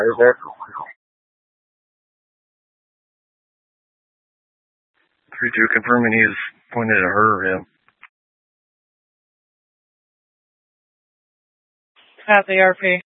Is that 3-2 confirming he's pointed at her or him? Copy, RP.